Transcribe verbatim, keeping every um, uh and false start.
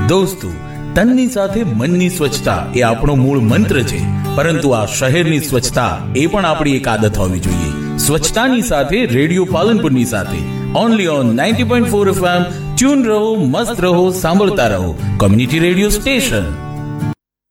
દોસ્તો, તનની સાથે મનની સ્વચ્છતા એ આપણો મૂળ મંત્ર છે, પરંતુ આ શહેરની સ્વચ્છતા એ પણ આપણી એક આદત હોવી જોઈએ. સ્વચ્છતાની સાથે રેડિયો પાલનપુરની સાથે only on ninety point four FM. Tune રહો, મસ્ત રહો, સાંભળતા રહો. Community radio station.